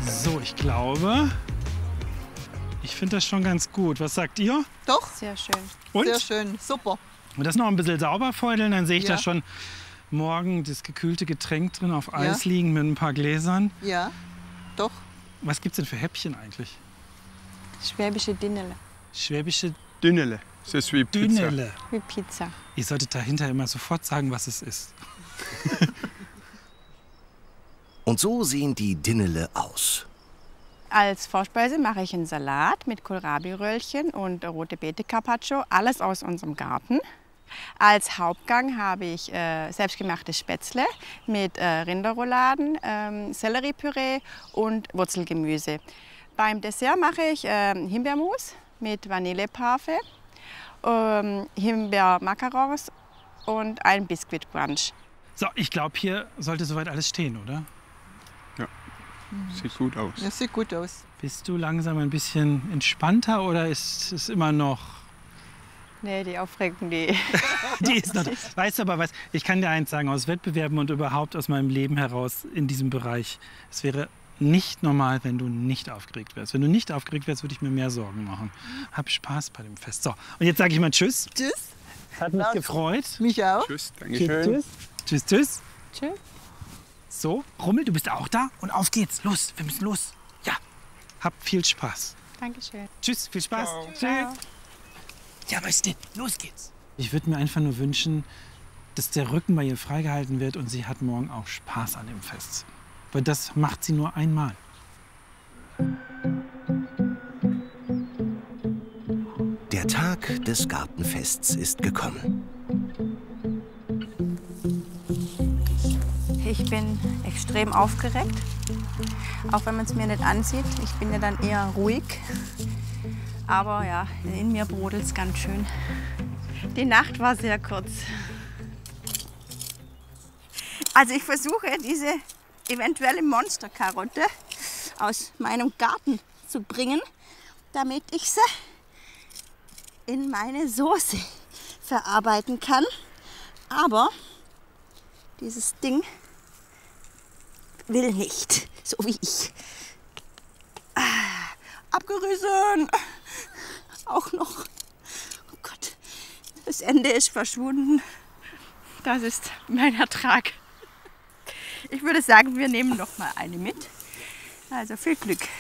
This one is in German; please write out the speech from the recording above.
So, ich glaube, ich finde das schon ganz gut. Was sagt ihr? Doch, Sehr schön. Und? sehr schön, super. Und das noch ein bisschen sauber feudeln, dann sehe ich Ja. da schon morgen das gekühlte Getränk drin auf Eis liegen mit ein paar Gläsern. Ja, doch. Was gibt es denn für Häppchen eigentlich? Schwäbische Dinnele. Schwäbische Dünnele. Das ist wie Pizza. Dünnele. Wie Pizza. Ihr solltet dahinter immer sofort sagen, was es ist. Und so sehen die Dinnele aus. Als Vorspeise mache ich einen Salat mit Kohlrabi-Röllchen und rote Beete Carpaccio, alles aus unserem Garten. Als Hauptgang habe ich selbstgemachte Spätzle mit Rinderrouladen, Selleriepüree und Wurzelgemüse. Beim Dessert mache ich Himbeermus mit Vanilleparfait, Himbeer-Macarons und ein Biskuitbrunch. So, ich glaube, hier sollte soweit alles stehen, oder? Sieht gut aus. Das sieht gut aus. Bist du langsam ein bisschen entspannter oder ist es immer noch... Nee, die Aufregung, die... Die ist noch da. Weißt du aber was, ich kann dir eins sagen, aus Wettbewerben und überhaupt aus meinem Leben heraus in diesem Bereich, es wäre nicht normal, wenn du nicht aufgeregt wärst. Wenn du nicht aufgeregt wärst, würde ich mir mehr Sorgen machen. Hab Spaß bei dem Fest. So, und jetzt sage ich mal Tschüss. Tschüss. Hat mich gefreut. Mich auch. Tschüss, Dankeschön. Tschüss. Tschüss, tschüss. Tschüss. So, Rummel, du bist auch da und auf geht's. Los, wir müssen los. Ja, habt viel Spaß. Dankeschön. Tschüss, viel Spaß. Ciao. Ja, weißt du, los geht's. Ich würde mir einfach nur wünschen, dass der Rücken bei ihr freigehalten wird und sie hat morgen auch Spaß an dem Fest. Weil das macht sie nur einmal. Der Tag des Gartenfests ist gekommen. Ich bin extrem aufgeregt, auch wenn man es mir nicht ansieht. Ich bin ja dann eher ruhig. Aber ja, in mir brodelt es ganz schön. Die Nacht war sehr kurz. Also ich versuche, diese eventuelle Monsterkarotte aus meinem Garten zu bringen, damit ich sie in meine Soße verarbeiten kann. Aber dieses Ding will nicht, so wie ich. Abgerissen! Auch noch. Oh Gott, das Ende ist verschwunden. Das ist mein Ertrag. Ich würde sagen, wir nehmen noch mal eine mit. Also viel Glück.